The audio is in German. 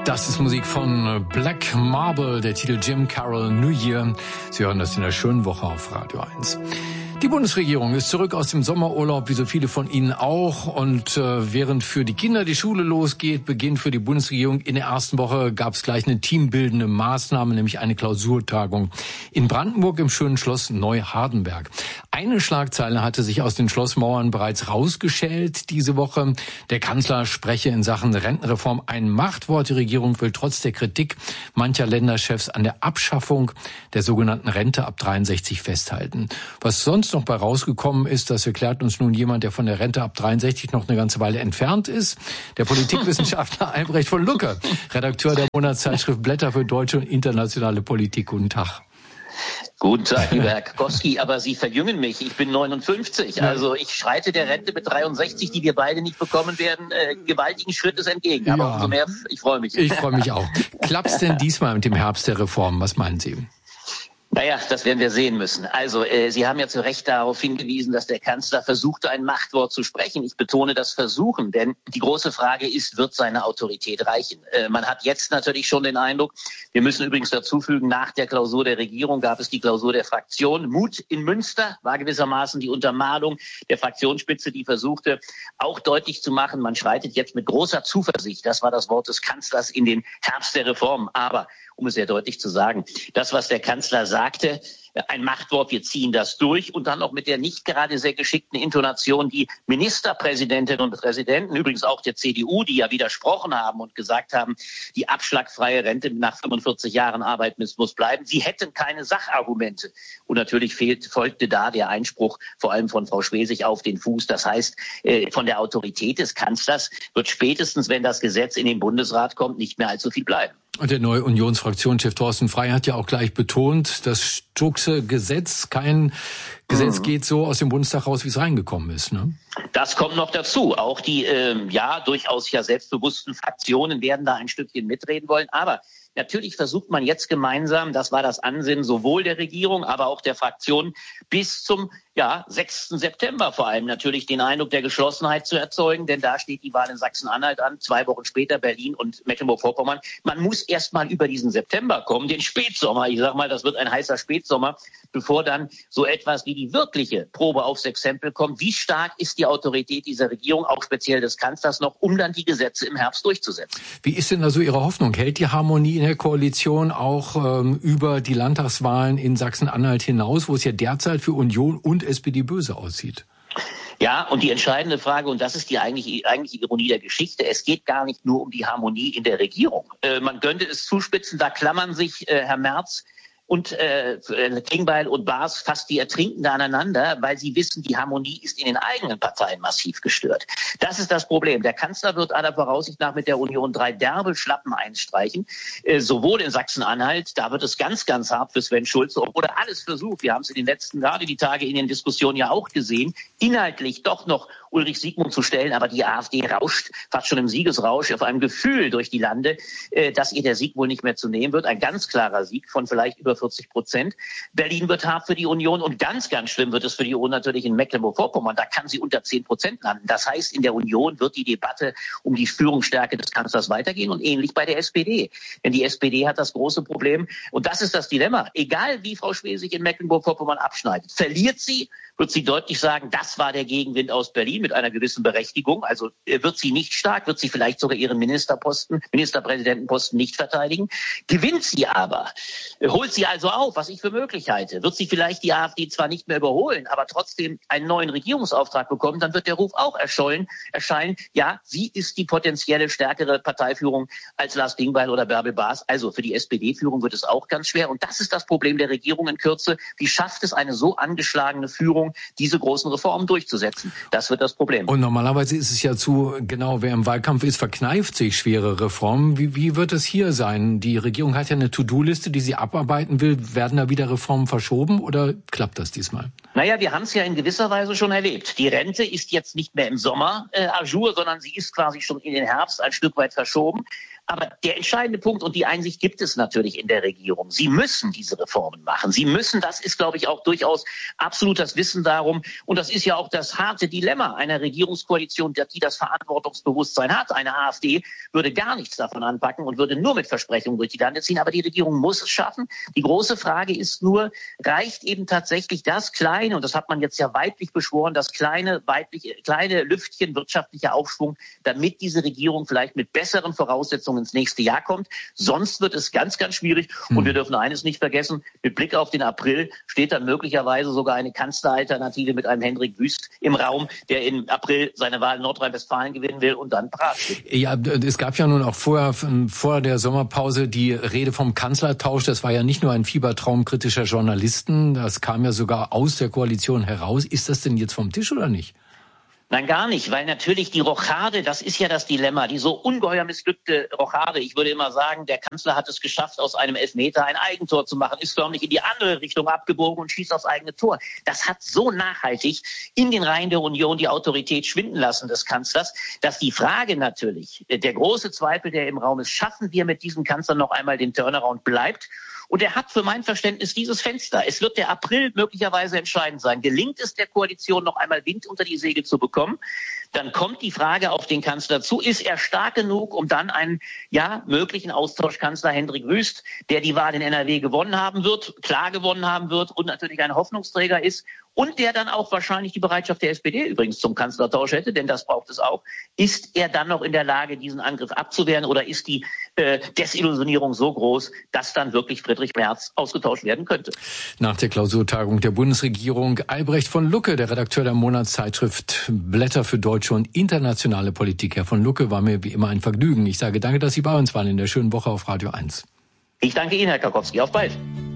Das ist Musik von Black Marble, der Titel Jim Carroll New Year. Sie hören das in der schönen Woche auf Radio 1. Die Bundesregierung ist zurück aus dem Sommerurlaub, wie so viele von Ihnen auch. Und während für die Kinder die Schule losgeht, beginnt für die Bundesregierung in der ersten Woche, gab es gleich eine teambildende Maßnahme, nämlich eine Klausurtagung in Brandenburg im schönen Schloss Neuhardenberg. Eine Schlagzeile hatte sich aus den Schlossmauern bereits rausgeschält diese Woche. Der Kanzler spreche in Sachen Rentenreform ein Machtwort. Die Regierung will trotz der Kritik mancher Länderchefs an der Abschaffung der sogenannten Rente ab 63 festhalten. Was sonst noch bei rausgekommen ist, das erklärt uns nun jemand, der von der Rente ab 63 noch eine ganze Weile entfernt ist. Der Politikwissenschaftler Albrecht von Lucke, Redakteur der Monatszeitschrift Blätter für deutsche und internationale Politik. Guten Tag. Guten Tag, lieber Herr Kakowski, aber Sie verjüngen mich. Ich bin 59, also ich schreite der Rente mit 63, die wir beide nicht bekommen werden, gewaltigen Schrittes entgegen. Aber umso mehr, ich freue mich. Ich freue mich auch. Klappt's denn diesmal mit dem Herbst der Reform? Was meinen Sie? Naja, das werden wir sehen müssen. Also Sie haben ja zu Recht darauf hingewiesen, dass der Kanzler versuchte, ein Machtwort zu sprechen. Ich betone das Versuchen, denn die große Frage ist, wird seine Autorität reichen? Man hat jetzt natürlich schon den Eindruck, wir müssen übrigens dazu fügen, nach der Klausur der Regierung gab es die Klausur der Fraktion. Mut in Münster war gewissermaßen die Untermalung der Fraktionsspitze, die versuchte, auch deutlich zu machen, man schreitet jetzt mit großer Zuversicht, das war das Wort des Kanzlers, in den Herbst der Reform. Aber um es sehr deutlich zu sagen, das, was der Kanzler sagte, ein Machtwort, wir ziehen das durch, und dann noch mit der nicht gerade sehr geschickten Intonation, die Ministerpräsidentinnen und Präsidenten, übrigens auch der CDU, die ja widersprochen haben und gesagt haben, die abschlagfreie Rente nach 45 Jahren Arbeit muss bleiben. Sie hätten keine Sachargumente. Und natürlich folgte da der Einspruch, vor allem von Frau Schwesig, auf den Fuß. Das heißt, von der Autorität des Kanzlers wird spätestens, wenn das Gesetz in den Bundesrat kommt, nicht mehr allzu viel bleiben. Und der neue Unionsfraktionschef Thorsten Frey hat ja auch gleich betont, das Stuckse Gesetz, kein Gesetz geht so aus dem Bundestag raus, wie es reingekommen ist, ne? Das kommt noch dazu. Auch die durchaus ja selbstbewussten Fraktionen werden da ein Stückchen mitreden wollen. Aber natürlich versucht man jetzt gemeinsam, das war das Ansinnen sowohl der Regierung, aber auch der Fraktionen, bis zum 6. September vor allem natürlich den Eindruck der Geschlossenheit zu erzeugen, denn da steht die Wahl in Sachsen-Anhalt an, 2 Wochen später Berlin und Mecklenburg-Vorpommern. Man muss erst mal über diesen September kommen, den Spätsommer. Ich sag mal, das wird ein heißer Spätsommer, bevor dann so etwas wie die wirkliche Probe aufs Exempel kommt. Wie stark ist die Autorität dieser Regierung, auch speziell des Kanzlers noch, um dann die Gesetze im Herbst durchzusetzen? Wie ist denn also Ihre Hoffnung? Hält die Harmonie in der Koalition auch über die Landtagswahlen in Sachsen-Anhalt hinaus, wo es ja derzeit für Union und SPD böse aussieht? Ja, und die entscheidende Frage, und das ist die eigentliche Ironie der Geschichte, es geht gar nicht nur um die Harmonie in der Regierung. Man könnte es zuspitzen, da klammern sich Herr Merz und Klingbeil und Baas fast wie Ertrinkende aneinander, weil sie wissen, die Harmonie ist in den eigenen Parteien massiv gestört. Das ist das Problem. Der Kanzler wird aller Voraussicht nach mit der Union 3 derbe Schlappen einstreichen, sowohl in Sachsen-Anhalt, da wird es ganz, ganz hart für Sven Schulze, obwohl er alles versucht. Wir haben es in den letzten, gerade die Tage in den Diskussionen ja auch gesehen, inhaltlich doch noch Ulrich Siegmund zu stellen, aber die AfD rauscht fast schon im Siegesrausch auf einem Gefühl durch die Lande, dass ihr der Sieg wohl nicht mehr zu nehmen wird. Ein ganz klarer Sieg von vielleicht über 40%. Berlin wird hart für die Union und ganz, ganz schlimm wird es für die Union natürlich in Mecklenburg-Vorpommern. Da kann sie unter 10% landen. Das heißt, in der Union wird die Debatte um die Führungsstärke des Kanzlers weitergehen und ähnlich bei der SPD. Denn die SPD hat das große Problem, und das ist das Dilemma. Egal wie Frau Schwesig in Mecklenburg-Vorpommern abschneidet, verliert sie, wird sie deutlich sagen, das war der Gegenwind aus Berlin mit einer gewissen Berechtigung. Also wird sie nicht stark, wird sie vielleicht sogar ihren Ministerpräsidentenposten nicht verteidigen. Gewinnt sie aber, holt sie also auf, was ich für möglich halte, wird sie vielleicht die AfD zwar nicht mehr überholen, aber trotzdem einen neuen Regierungsauftrag bekommen, dann wird der Ruf auch erscheinen. Ja, sie ist die potenzielle stärkere Parteiführung als Lars Klingbeil oder Bärbel Baas. Also für die SPD-Führung wird es auch ganz schwer. Und das ist das Problem der Regierung in Kürze. Wie schafft es eine so angeschlagene Führung, diese großen Reformen durchzusetzen? Das wird das Problem. Und normalerweise ist es ja genau, wer im Wahlkampf ist, verkneift sich schwere Reformen. Wie wird es hier sein? Die Regierung hat ja eine To-Do-Liste, die sie abarbeiten will. Werden da wieder Reformen verschoben oder klappt das diesmal? Naja, wir haben es ja in gewisser Weise schon erlebt. Die Rente ist jetzt nicht mehr im Sommer à jour, sondern sie ist quasi schon in den Herbst ein Stück weit verschoben. Aber der entscheidende Punkt, und die Einsicht gibt es natürlich in der Regierung, sie müssen diese Reformen machen. Sie müssen, das ist, glaube ich, auch durchaus absolut das Wissen darum. Und das ist ja auch das harte Dilemma einer Regierungskoalition, die das Verantwortungsbewusstsein hat. Eine AfD würde gar nichts davon anpacken und würde nur mit Versprechungen durch die Lande ziehen. Aber die Regierung muss es schaffen. Die große Frage ist nur, reicht eben tatsächlich das kleine, und das hat man jetzt ja weiblich beschworen, das kleine Lüftchen wirtschaftlicher Aufschwung, damit diese Regierung vielleicht mit besseren Voraussetzungen ins nächste Jahr kommt. Sonst wird es ganz, ganz schwierig. Und wir dürfen eines nicht vergessen, mit Blick auf den April steht dann möglicherweise sogar eine Kanzleralternative mit einem Hendrik Wüst im Raum, der im April seine Wahl in Nordrhein-Westfalen gewinnen will und dann parat steht. Ja, es gab ja nun auch vor der Sommerpause die Rede vom Kanzlertausch. Das war ja nicht nur ein Fiebertraum kritischer Journalisten, das kam ja sogar aus der Koalition heraus. Ist das denn jetzt vom Tisch oder nicht? Nein, gar nicht, weil natürlich die Rochade, das ist ja das Dilemma, die so ungeheuer missglückte Rochade. Ich würde immer sagen, der Kanzler hat es geschafft, aus einem Elfmeter ein Eigentor zu machen, ist förmlich in die andere Richtung abgebogen und schießt aufs eigene Tor. Das hat so nachhaltig in den Reihen der Union die Autorität schwinden lassen des Kanzlers, dass die Frage natürlich, der große Zweifel, der im Raum ist, schaffen wir mit diesem Kanzler noch einmal den Turnaround, bleibt. Und er hat für mein Verständnis dieses Fenster. Es wird der April möglicherweise entscheidend sein. Gelingt es der Koalition, noch einmal Wind unter die Segel zu bekommen, dann kommt die Frage auf den Kanzler zu. Ist er stark genug, um dann einen möglichen Austauschkanzler Hendrik Wüst, der die Wahl in NRW gewonnen haben wird, klar gewonnen haben wird und natürlich ein Hoffnungsträger ist und der dann auch wahrscheinlich die Bereitschaft der SPD übrigens zum Kanzlertausch hätte, denn das braucht es auch. Ist er dann noch in der Lage, diesen Angriff abzuwehren, oder ist die Desillusionierung so groß, dass dann wirklich Friedrich Merz ausgetauscht werden könnte? Nach der Klausurtagung der Bundesregierung Albrecht von Lucke, der Redakteur der Monatszeitschrift Blätter für deutsche und internationale Politik. Herr von Lucke, war mir wie immer ein Vergnügen. Ich sage danke, dass Sie bei uns waren in der schönen Woche auf Radio 1. Ich danke Ihnen, Herr Karkowski. Auf bald.